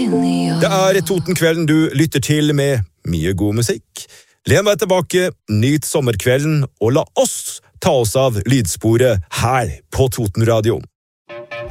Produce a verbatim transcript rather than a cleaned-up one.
Det er Totenkvelden du lytter til med mye god musikk. Len deg tilbake, nyt sommerkvelden, og la oss ta oss av lydsporet her på Totenradioen.